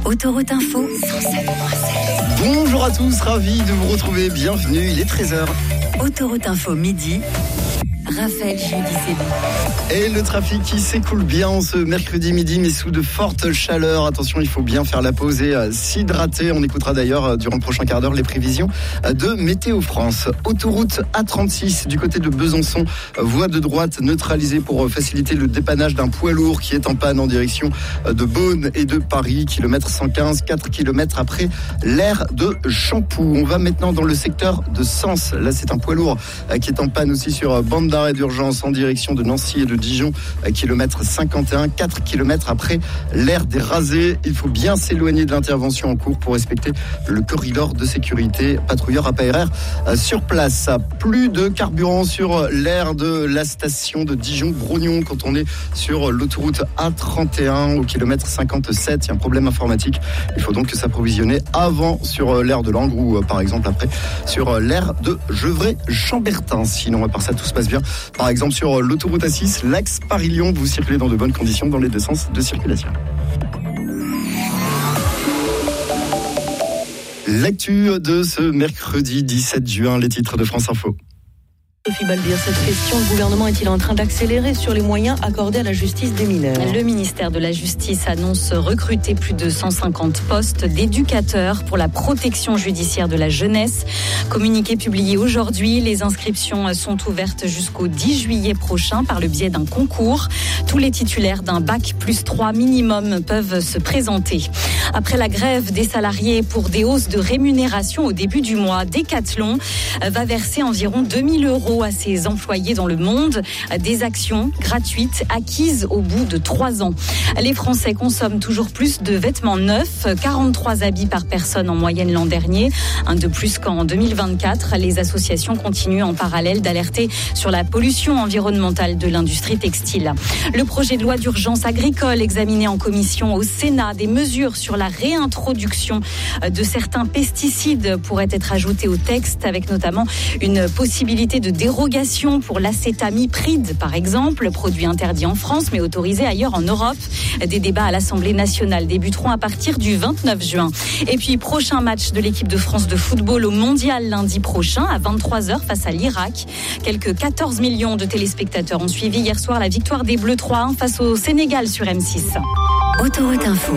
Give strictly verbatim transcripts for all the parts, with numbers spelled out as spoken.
Autoroute Info, cent sept point sept. Bonjour à tous, ravi de vous retrouver, bienvenue, il est treize heures. Autoroute Info midi, Raphaël Giudicelli. Et le trafic qui s'écoule bien ce mercredi midi, mais sous de fortes chaleurs. Attention, il faut bien faire la pause et euh, s'hydrater. On écoutera d'ailleurs euh, durant le prochain quart d'heure les prévisions euh, de Météo France. Autoroute A trente-six du côté de Besançon, euh, voie de droite neutralisée pour euh, faciliter le dépannage d'un poids lourd qui est en panne en direction euh, de Beaune et de Paris. Kilomètre cent quinze, quatre kilomètres après l'aire de Champoux. On va maintenant dans le secteur de Sens. Là, c'est un poids lourd euh, qui est en panne aussi sur euh, bande d'arrêt d'urgence en direction de Nancy et de Dijon, kilomètre cinquante et un, quatre kilomètres après l'aire des Rasés. Il faut bien s'éloigner de l'intervention en cours pour respecter le corridor de sécurité. Patrouilleur A P R R sur place. Plus de carburant sur l'aire de la station de Dijon-Brognon quand on est sur l'autoroute A trente et un au kilomètre cinquante-sept. Il y a un problème informatique. Il faut donc s'approvisionner avant sur l'aire de Langres ou par exemple après sur l'aire de Gevrey-Chambertin. Sinon, à part ça, tout se passe bien. Par exemple, sur l'autoroute A six, l'axe Paris-Lyon, vous circulez dans de bonnes conditions dans les deux sens de circulation. L'actu de ce mercredi dix-sept juin, les titres de France Info. Sophie Balbir, cette question, le gouvernement est-il en train d'accélérer sur les moyens accordés à la justice des mineurs ? Le ministère de la Justice annonce recruter plus de cent cinquante postes d'éducateurs pour la protection judiciaire de la jeunesse. Communiqué publié aujourd'hui, les inscriptions sont ouvertes jusqu'au dix juillet prochain par le biais d'un concours. Tous les titulaires d'un bac plus trois minimum peuvent se présenter. Après la grève des salariés pour des hausses de rémunération au début du mois, Decathlon va verser environ deux mille euros à ses employés dans le monde, des actions gratuites acquises au bout de trois ans. Les Français consomment toujours plus de vêtements neufs, quarante-trois habits par personne en moyenne l'an dernier, un de plus qu'en deux mille vingt-quatre. Les associations continuent en parallèle d'alerter sur la pollution environnementale de l'industrie textile. Le projet de loi d'urgence agricole examiné en commission au Sénat, des mesures sur la réintroduction de certains pesticides pourraient être ajoutés au texte, avec notamment une possibilité de dérogation pour l'acétamipride, par exemple, produit interdit en France mais autorisé ailleurs en Europe. Des débats à l'Assemblée nationale débuteront à partir du vingt-neuf juin. Et puis, prochain match de l'équipe de France de football au Mondial lundi prochain à vingt-trois heures face à l'Irak. Quelques quatorze millions de téléspectateurs ont suivi hier soir la victoire des Bleus trois un face au Sénégal sur M six. Autoroute Info,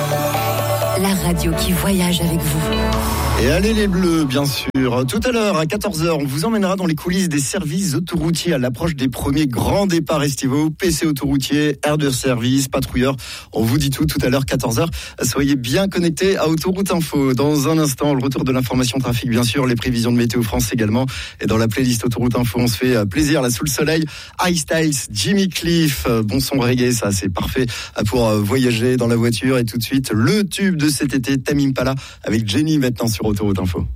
la radio qui voyage avec vous. Et allez les Bleus, bien sûr. Tout à l'heure, à quatorze heures, on vous emmènera dans les coulisses des services autoroutiers à l'approche des premiers grands départs estivaux. P C autoroutier, aire de service, patrouilleurs. On vous dit tout tout à l'heure, quatorze heures. Soyez bien connectés à Autoroute Info. Dans un instant, le retour de l'information trafic, bien sûr, les prévisions de Météo France également. Et dans la playlist Autoroute Info, on se fait plaisir, là, sous le soleil. High Styles, Jimmy Cliff, bon son reggae, ça, c'est parfait pour voyager dans la voiture. Et tout de suite, le tube de cet été, Tame Impala, avec Jenny maintenant sur Autoroute Info.